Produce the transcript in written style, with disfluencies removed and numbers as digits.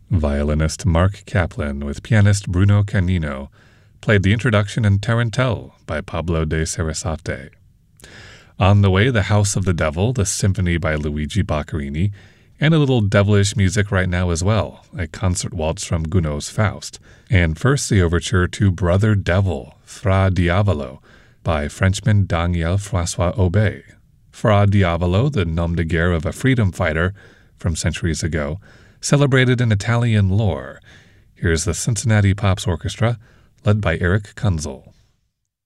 Violinist Mark Kaplan with pianist Bruno Canino played the introduction in Tarantelle by Pablo de Sarasate. On the way, The House of the Devil, the symphony by Luigi Boccherini, and a little devilish music right now as well, a concert waltz from Gounod's Faust. And first, the overture to Brother Devil, Fra Diavolo, by Frenchman Daniel Francois Aubé. Fra Diavolo, the nom de guerre of a freedom fighter from centuries ago, celebrated in Italian lore. Here's the Cincinnati Pops Orchestra, led by Eric Kunzel.